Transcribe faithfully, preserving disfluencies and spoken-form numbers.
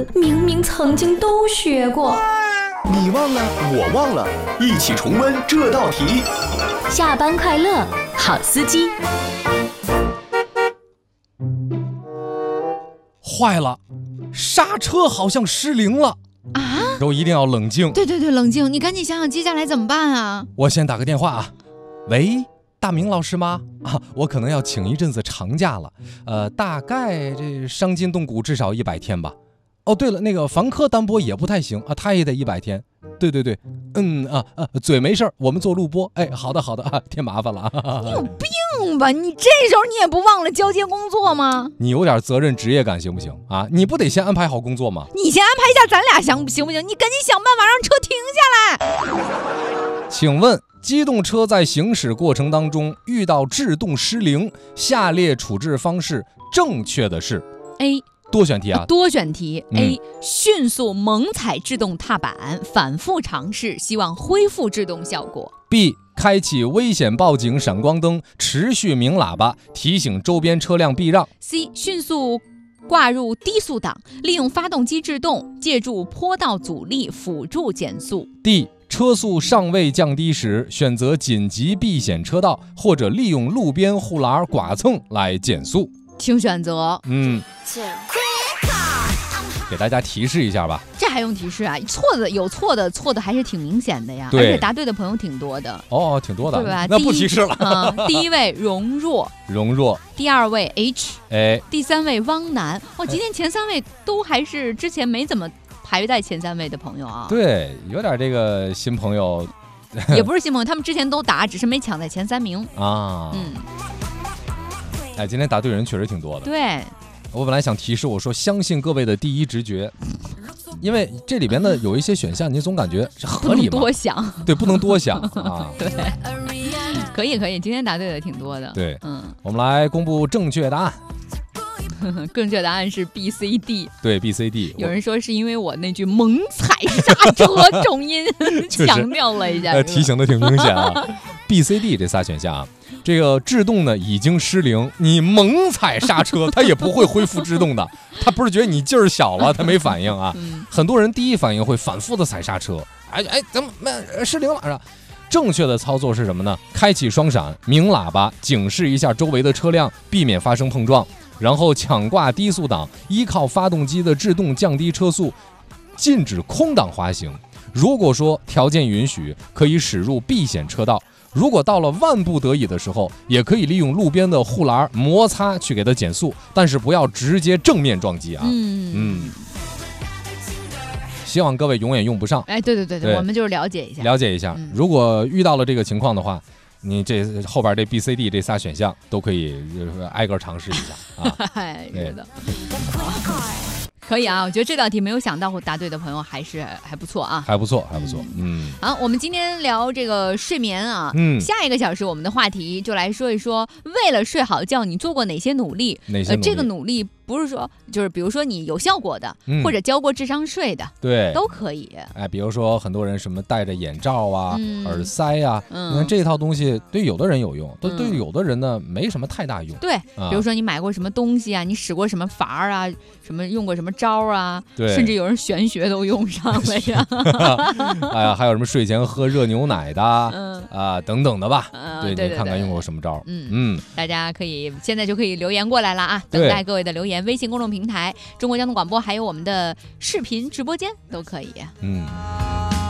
字明明曾经都学过。 你忘了，我忘了，一起重温这道题。 下班快乐，好司机。 坏了，刹车好像失灵了啊！ 都一定要冷静。 对对对，冷静！你赶紧想想接下来怎么办啊？ 我先打个电话啊。喂，大明老师吗？啊，我可能要请一阵子长假了，呃，大概这伤筋动骨至少一百天吧。哦，对了，那个房科单播也不太行啊，他也得一百天。对对对，嗯啊啊，嘴没事儿，我们做录播。哎，好的好的啊，添麻烦了。 你有病吧？你这时候你也不忘了交接工作吗？ 你有点责任职业感行不行啊？你不得先安排好工作吗？ 你先安排一下咱俩行行不行？你赶紧想办法让车停下来。 请问，机动车在行驶过程当中遇到制动失灵，下列处置方式正确的是 A。 多选题啊， 多选题。 嗯、 A， 迅速猛踩制动踏板，反复尝试，希望恢复制动效果。 B， 开启危险报警闪光灯，持续鸣喇叭，提醒周边车辆避让。 C， 迅速挂入低速档，利用发动机制动，借助坡道阻力辅助减速。 D， 车速尚未降低时，选择紧急避险车道，或者利用路边护栏剐蹭来减速。 请选择。 嗯。给大家提示一下吧， 这还用提示啊？错的有错的，错的还是挺明显的呀，而且答对的朋友挺多的。 哦，挺多的， 对吧？ 那不提示了。 嗯、第一位容若， 容若； 第二位 H， 哎， 第三位汪楠。哦，今天前三位都还是之前没怎么排在前三位的朋友啊。 对，有点这个新朋友， 也不是新朋友，他们之前都答，只是没抢在前三名啊。 嗯， 哎，今天答对人确实挺多的。 对。 我本来想提示我说相信各位的第一直觉，因为这里边的有一些选项你总感觉合理嘛， 不能多想， 对，不能多想啊。 对，可以可以，今天答对的挺多的。 对，嗯，我们来公布正确答案。 正确答案是 B C D。 对 B C D。 有人说是因为我那句猛踩刹车重音强调了一下， 呃，提醒的挺明显啊。B C D 这仨选项啊。这个制动呢已经失灵，你猛踩刹车，它也不会恢复制动的。它不是觉得你劲儿小了，它没反应啊。 嗯、 很多人第一反应会反复的踩刹车，哎哎，怎么失灵了？是吧？正确的操作是什么呢？开启双闪，鸣喇叭，警示一下周围的车辆，避免发生碰撞，然后抢挂低速档，依靠发动机的制动降低车速，禁止空档滑行。如果说条件允许，可以驶入避险车道。如果到了万不得已的时候，也可以利用路边的护栏摩擦去给它减速，但是不要直接正面撞击啊。 嗯嗯。希望各位永远用不上。 哎，对对对 对, 对，我们就是了解一下， 了解一下。 嗯、 如果遇到了这个情况的话，你这后边这 B、C、D 这仨选项都可以挨个尝试一下啊。 哎，是的。可以啊，我觉得这道题没有想到或答对的朋友还是还不错啊， 还不错，还不错。嗯， 好，我们今天聊这个睡眠啊， 嗯， 下一个小时我们的话题就来说一说，为了睡好觉，你做过哪些努力？ 哪些努力？ 呃，这个努力不是说就是比如说你有效果的， 嗯、 或者交过智商税的， 对， 都可以。 哎，比如说很多人什么戴着眼罩啊、 嗯、 耳塞啊， 嗯、 你看这一套东西对有的人有用，对、嗯、对有的人呢没什么太大用。 对， 啊、 比如说你买过什么东西啊，你使过什么法儿啊，什么用过什么招啊。 对， 甚至有人玄学都用上了呀！ 哎呀，还有什么睡前喝热牛奶的，嗯啊、呃、等等的吧？ 嗯、 对， 对对对， 你看看用过什么招？ 嗯嗯，大家可以现在就可以留言过来了啊，等待各位的留言。微信公众平台、中国交通广播，还有我们的视频直播间都可以。 嗯。